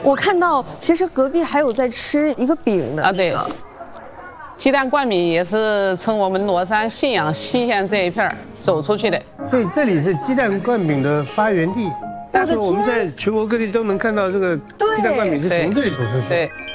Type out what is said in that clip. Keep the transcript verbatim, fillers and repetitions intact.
我看到其实隔壁还有在吃一个饼的啊，对。鸡蛋灌饼也是从我们罗山信阳西县这一片走出去的， 所以这里是鸡蛋灌饼的发源地。但是我们在全国各地都能看到这个鸡蛋灌饼是从这里走出去。 对。